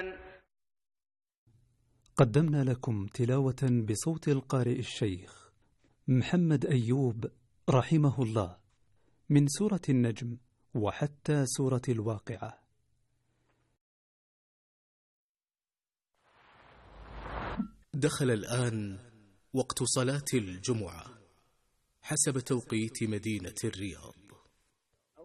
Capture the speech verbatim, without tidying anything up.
قدمنا لكم تلاوة بصوت القارئ الشيخ محمد أيوب رحمه الله من سورة النجم وحتى سورة الواقعة. دخل الآن وقت صلاة الجمعة حسب توقيت مدينة الرياض.